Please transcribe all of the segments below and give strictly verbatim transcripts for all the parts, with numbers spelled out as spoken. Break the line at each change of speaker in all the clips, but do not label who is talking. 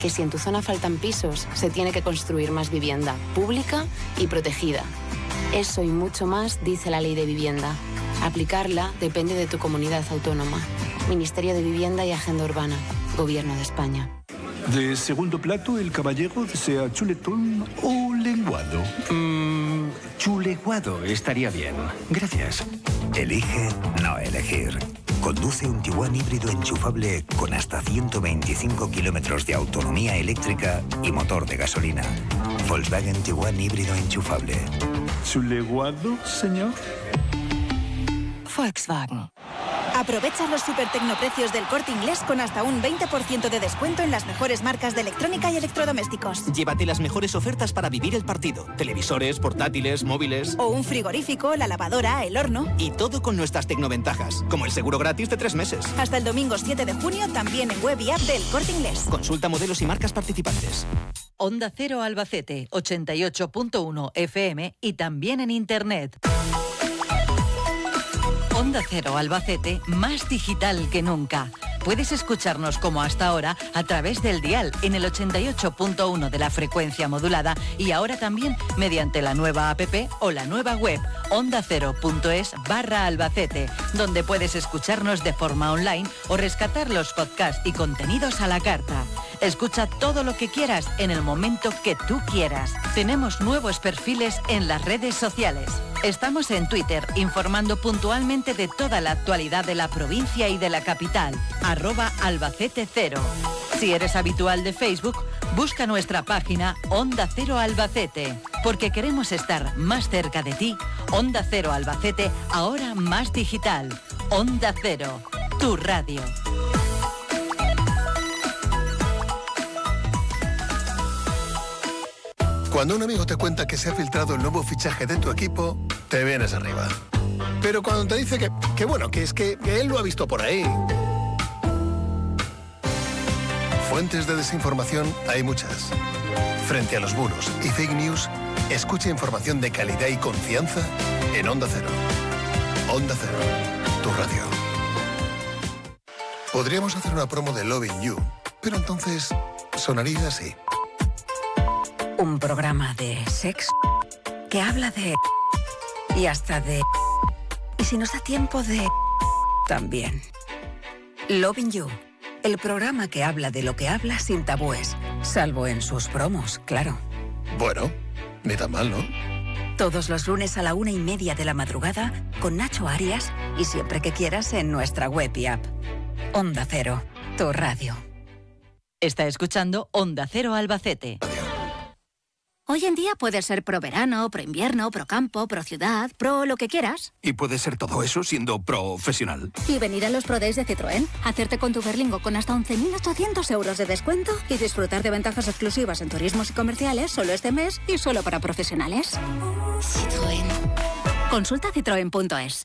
que si en tu zona faltan pisos, se tiene que construir más vivienda pública y protegida. Eso y mucho más dice la Ley de Vivienda. Aplicarla depende de tu comunidad autónoma. Ministerio de Vivienda y Agenda Urbana. Gobierno de España.
De segundo plato, el caballero desea chuletón o lenguado.
Mmm, chuleguado estaría bien. Gracias.
Elige no elegir. Conduce un Tiguan híbrido enchufable con hasta ciento veinticinco kilómetros de autonomía eléctrica y motor de gasolina. Volkswagen Tiguan híbrido enchufable.
¿Chuleguado, señor?
Volkswagen. Aprovecha los super tecnoprecios del Corte Inglés con hasta un veinte por ciento de descuento en las mejores marcas de electrónica y electrodomésticos.
Llévate las mejores ofertas para vivir el partido. Televisores, portátiles, móviles...
O un frigorífico, la lavadora, el horno...
Y todo con nuestras tecnoventajas, como el seguro gratis de tres meses.
Hasta el domingo siete de junio, también en web y app del Corte Inglés.
Consulta modelos y marcas participantes.
Onda Cero Albacete, ochenta y ocho punto uno F M y también en Internet. Onda Cero Albacete, más digital que nunca. Puedes escucharnos como hasta ahora a través del dial en el ochenta y ocho punto uno de la frecuencia modulada y ahora también mediante la nueva app o la nueva web ondacero.es barra Albacete, donde puedes escucharnos de forma online o rescatar los podcasts y contenidos a la carta. Escucha todo lo que quieras en el momento que tú quieras. Tenemos nuevos perfiles en las redes sociales. Estamos en Twitter informando puntualmente de toda la actualidad de la provincia y de la capital. Arroba Albacete Cero. Si eres habitual de Facebook, busca nuestra página Onda Cero Albacete. Porque queremos estar más cerca de ti. Onda Cero Albacete, ahora más digital. Onda Cero, tu radio.
Cuando un amigo te cuenta que se ha filtrado el nuevo fichaje de tu equipo, te vienes arriba. Pero cuando te dice que, que bueno, que es que, que él lo ha visto por ahí. Fuentes de desinformación hay muchas. Frente a los bulos y fake news, escucha información de calidad y confianza en Onda Cero. Onda Cero, tu radio. Podríamos hacer una promo de Loving You, pero entonces sonaría así.
Un programa de sexo que habla de... y hasta de... y si nos da tiempo de... también. Loving You, el programa que habla de lo que habla sin tabúes, salvo en sus promos, claro.
Bueno, ni tan mal, ¿no?
Todos los lunes a la una y media de la madrugada con Nacho Arias y siempre que quieras en nuestra web y app. Onda Cero, tu radio.
Está escuchando Onda Cero Albacete.
Hoy en día puedes ser pro verano, pro invierno, pro campo, pro ciudad, pro lo que quieras.
Y puedes ser todo eso siendo profesional.
Y venir a los Pro Days de Citroën, hacerte con tu Berlingo con hasta once mil ochocientos euros de descuento y disfrutar de ventajas exclusivas en turismos y comerciales solo este mes y solo para profesionales. Citroën. Consulta citroen punto es.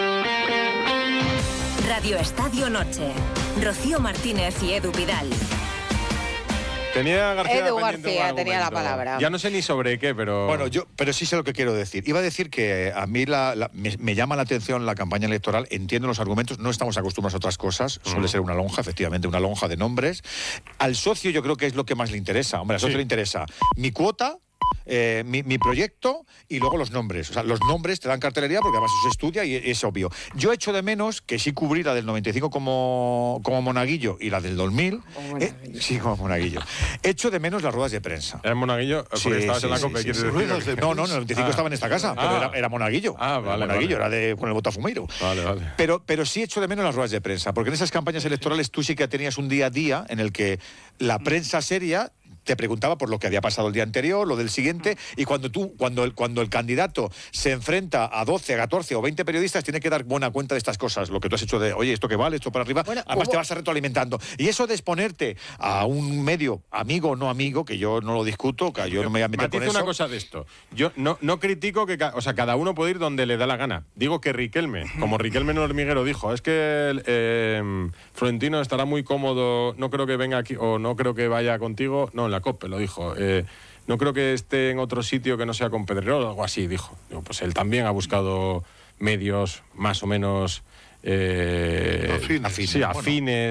Radio Estadio Noche. Rocío Martínez y Edu Vidal.
Tenía García
Edu García tenía la palabra.
Ya no sé ni sobre qué, pero...
Bueno, yo, pero sí sé lo que quiero decir. Iba a decir que a mí la, la, me, me llama la atención la campaña electoral, entiendo los argumentos, no estamos acostumbrados a otras cosas, suele mm. ser una lonja, efectivamente, una lonja de nombres. Al socio yo creo que es lo que más le interesa. Hombre, al socio sí. le interesa mi cuota... Eh, mi, mi proyecto y luego los nombres. O sea, los nombres te dan cartelería porque además eso se estudia y es obvio. Yo echo de menos que sí cubrí la del noventa y cinco como, como Monaguillo y la del dos mil. Eh, sí, como Monaguillo. Echo de menos las ruedas de prensa.
¿Era Monaguillo? Porque
sí,
estabas
sí,
en la
sí,
copa.
Sí, sí,
sí,
sí. De no, no, en el noventa y cinco ah. estaba en esta casa, pero ah. era, era Monaguillo.
Ah, vale,
era Monaguillo,
vale.
era de, con el Botafumeiro.
Vale, vale.
Pero, pero sí echo de menos las ruedas de prensa, porque en esas campañas electorales tú sí que tenías un día a día en el que la prensa seria te preguntaba por lo que había pasado el día anterior, lo del siguiente, y cuando tú, cuando el, cuando el candidato se enfrenta a doce, a catorce o veinte periodistas, tiene que dar buena cuenta de estas cosas, lo que tú has hecho de, oye, esto que vale, esto para arriba, bueno, además hubo... te vas a retroalimentando. Y eso de exponerte a un medio, amigo o no amigo, que yo no lo discuto, que yo no me voy a meter con eso.
una cosa de esto, yo no, no critico que, o sea, cada uno puede ir donde le da la gana. Digo que Riquelme, como Riquelme en el hormiguero dijo, es que eh, Florentino estará muy cómodo, no creo que venga aquí, o no creo que vaya contigo, no, en la COPE lo dijo, eh, no creo que esté en otro sitio que no sea con Pedrerol o algo así, dijo. Digo, pues él también ha buscado medios más o menos eh,
afines,
sí, afines.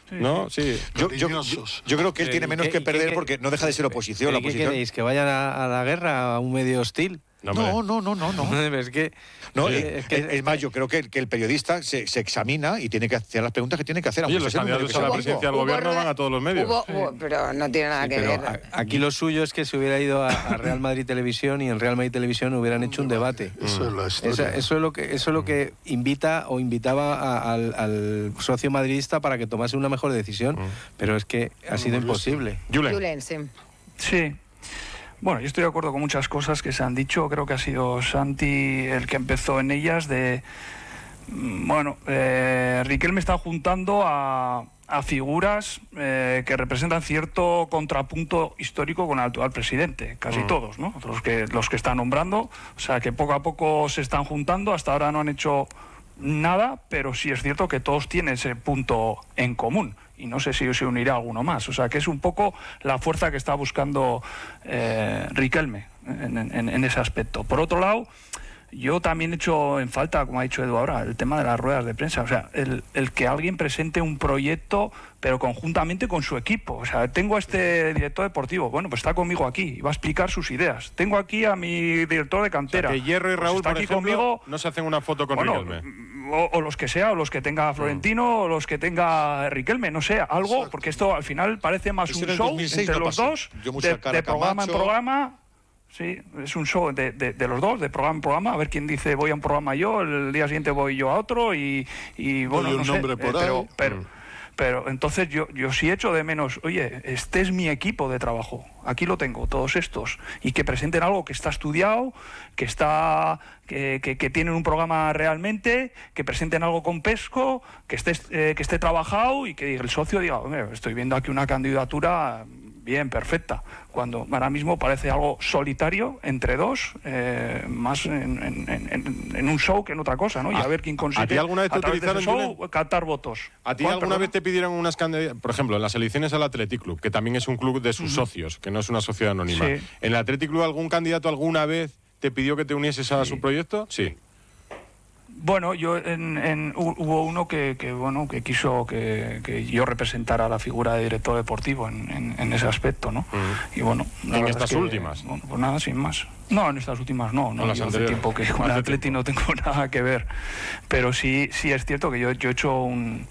¿No? Sí.
Yo, yo, yo, yo creo que él tiene menos que perder porque no deja de ser oposición. La
¿Qué
oposición.
queréis? ¿Que vayan a, a la guerra, a un medio hostil?
No, no, no, no, no. no.
Es que...
No,
Sí,
es, que, es más, yo creo que, que el periodista se, se examina y tiene que hacer las preguntas que tiene que hacer.
Oye, los candidatos a la presidencia del gobierno van a todos los medios.
Hubo, hubo, pero no tiene nada
Sí,
que
pero
ver.
a- aquí lo suyo es que se hubiera ido a, a Real Madrid Televisión y en Real Madrid Televisión hubieran hecho un debate.
Eso es la historia.
Esa- eso es lo que eso es lo que invita o invitaba a- al, al socio madridista para que tomase una mejor decisión, pero es que ha sido imposible.
Julen, sí.
Sí. Bueno, yo estoy de acuerdo con muchas cosas que se han dicho. Creo que ha sido Santi el que empezó en ellas de... mm, Bueno, eh, Riquelme está juntando a, a figuras eh, que representan cierto contrapunto histórico con el actual presidente. Casi
Mm.
todos, ¿no? Los que, los que está nombrando. O sea, que poco a poco se están juntando. Hasta ahora no han hecho nada, pero sí es cierto que todos tienen ese punto en común. Y no sé si se unirá alguno más. O sea, que es un poco la fuerza que está buscando eh, Riquelme en, en- en ese aspecto. Por otro lado, yo también he hecho en falta, como ha dicho Edu ahora, el tema de las ruedas de prensa. O sea, el, el que alguien presente un proyecto, pero conjuntamente con su equipo. O sea, tengo a este director deportivo, bueno, pues está conmigo aquí y va a explicar sus ideas. Tengo aquí a mi director de cantera.
O sea, que Hierro y
Pues
Raúl,
está
por
aquí
ejemplo,
conmigo.
no se hacen una foto con
Bueno,
Riquelme.
O, o los que sea, o los que tenga Florentino, o los que tenga Riquelme, no sé, algo, porque esto al final parece más
Eso
un
en el
show
dos mil seis
entre
no
los
pasó.
dos,
Dio mucha
de,
cara
de
a
programa en
Camacho.
programa. Sí, es un show de, de- de los dos, de programa en programa, a ver quién dice voy a un programa yo, el día siguiente voy yo a otro y, y bueno,
Doy un
no sé,
nombre
eh,
por
pero,
ahí.
pero, pero entonces yo, yo sí echo de menos, oye, este es mi equipo de trabajo, aquí lo tengo, todos estos, y que presenten algo que está estudiado, que está que, que, que tienen un programa realmente, que presenten algo con pesco, que esté, eh, que esté trabajado y que el socio diga, "Hombre, estoy viendo aquí una candidatura bien, perfecta", cuando ahora mismo parece algo solitario entre dos, eh, más en, en- en- en un show que en otra cosa, ¿no? Y a,
¿A-
ver quién consigue
a ti alguna vez te
a través de ese
utilizaron,
show captar votos.
¿A ti
¿Cuál,
alguna
perdona?
vez te pidieron unas candidaturas? Por ejemplo, en las elecciones al Athletic Club, que también es un club de sus
Ujú.
socios, que no es una sociedad anónima.
Sí.
¿En el Athletic Club algún candidato alguna vez te pidió que te unieses a su proyecto? Sí.
Bueno, yo en, en- hu- hubo uno que, que, bueno que quiso que, que yo representara la figura de director deportivo en, en- en ese aspecto, ¿no? Y bueno, la
¿En
verdad
estas
es que,
últimas?
bueno, pues nada, sin más. No, en estas últimas no, no.
No, las
Yo hace
anteriores.
tiempo que con el
Hace
Atleti no tengo nada que ver. Pero sí, sí es cierto que yo, yo he hecho un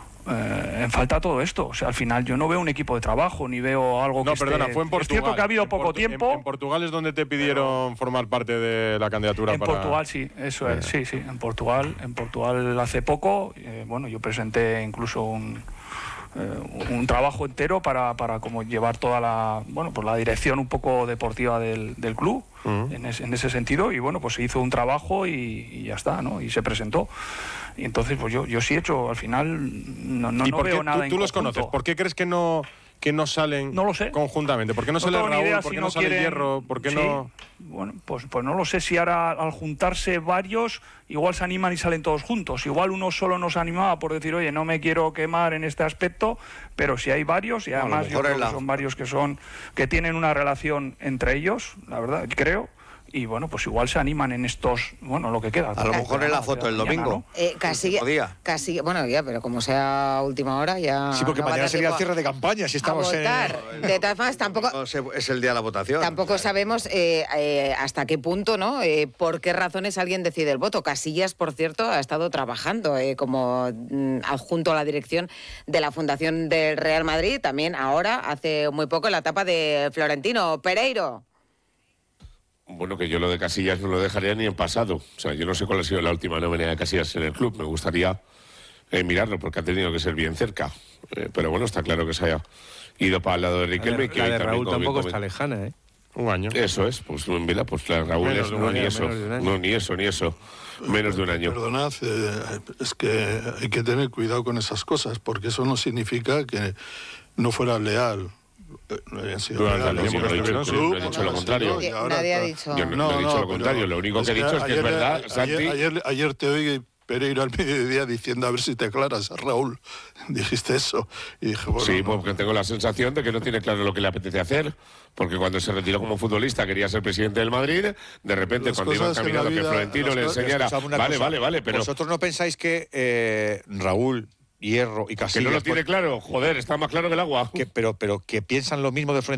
eh, en falta todo esto. O sea, al final yo no veo un equipo de trabajo, ni veo algo
No,
que
perdona,
esté-
fue en Portugal.
Es cierto que ha habido
En
poco
Portu-
tiempo.
En, en Portugal es donde te pidieron formar parte de la candidatura
En
para...
Portugal sí, eso es, sí, sí, en Portugal, en Portugal hace poco, eh, bueno, yo presenté incluso un, eh, un trabajo entero para, para como llevar toda la, bueno, pues la dirección un poco deportiva del, del club, en, es- en ese sentido, y bueno, pues se hizo un trabajo y, y ya está, ¿no? Y se presentó. Y entonces, pues yo, yo sí he hecho, al final, no, no,
¿Y
no
por qué
veo nada
tú,
en
tú los
conjunto.
conoces? ¿Por qué crees que no, que no salen
No lo sé.
conjuntamente? ¿Por qué no,
No
sale
tengo ni
Raúl?
idea
¿Por
si
qué
no
no sale
quieren-
Hierro? ¿Por qué
Sí.
no...?
Bueno, pues, pues no lo sé si ahora al juntarse varios, igual se animan y salen todos juntos. Igual uno solo nos animaba por decir, oye, no me quiero quemar en este aspecto, pero si hay varios, y
A lo
además yo
mejor
creo
es la-
que son varios que son que tienen una relación entre ellos, la verdad, creo. Y bueno, pues igual se animan en estos, bueno, lo que queda.
A lo mejor es la foto del domingo.
Eh, casi,
Podía.
casi, bueno, ya, pero como sea última hora, ya.
Sí, porque
no va a
mañana
dar
sería el
tiempo
cierre de campaña si
a
estamos en...
votar. De todas formas, tampoco.
No sé, es el día de la votación.
Tampoco sabemos eh, eh, hasta qué punto, ¿no? Eh, por qué razones alguien decide el voto. Casillas, por cierto, ha estado trabajando eh, como mm, adjunto a la dirección de la Fundación del Real Madrid. También ahora, hace muy poco, en la etapa de Florentino Pereiro.
Bueno, que yo lo de Casillas no lo dejaría ni en pasado. O sea, yo no sé cuál ha sido la última nómina de Casillas en el club. Me gustaría eh, mirarlo porque ha tenido que ser bien cerca. Eh, pero bueno, está claro que se haya ido para el lado de Riquelme.
La
que
de,
hoy
la de
también,
Raúl
como bien
tampoco
comen-
está lejana, ¿eh?
Un año.
Eso es, pues mira, pues la de Raúl
Menos
es
de un
no,
año,
ni eso.
menos de un año.
No, ni eso, ni eso. Menos de un año.
Perdonad, eh, es que hay que tener cuidado con esas cosas, porque eso no significa que no fuera leal. Eh, no hayan sido
Durante el
leales.
tiempo que estuvieron, sí, no he dicho lo contrario.
Y ahora
Nadie ha
está-
dicho.
Yo no, no he dicho lo
pero
contrario, lo único que he dicho es que es
ayer-
verdad,
ayer,
Santi.
Ayer, ayer te oí, Pereira, al mediodía diciendo a ver si te aclaras, Raúl. Dijiste eso. Y dije, bueno,
Sí,
no.
porque tengo la sensación de que no tiene claro lo que le apetece hacer, porque cuando se retiró como futbolista quería ser presidente del Madrid, de repente
Las
cuando iba
cosas en la
encaminado que
vida-
Florentino
las
le
cosas-
enseñara,
escuchadme una
vale,
cosa.
vale, vale, pero
¿Vosotros no pensáis que eh, Raúl Hierro y Casillas...
Que no lo tiene
por-
claro, joder, está más claro que el agua.
que, pero, pero que piensan lo mismo de Florentino